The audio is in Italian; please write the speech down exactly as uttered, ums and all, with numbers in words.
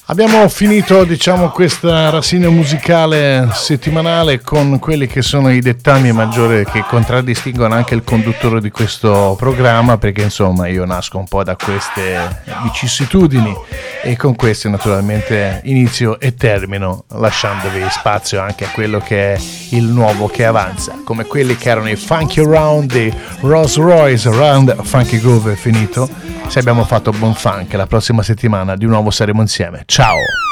Abbiamo finito, diciamo, questa rassegna musicale settimanale con quelli che sono i dettami maggiori che contraddistinguono anche il conduttore di questo programma, perché insomma io nasco un po' da queste vicissitudini e con queste naturalmente inizio e termino, lasciandovi spazio anche a quello che è il nuovo che avanza, come quelli che erano i Funky Round di Rolls Royce. Round Funky Groove è finito. Se abbiamo fatto buon funk, la prossima settimana di nuovo saremo insieme. Ciao!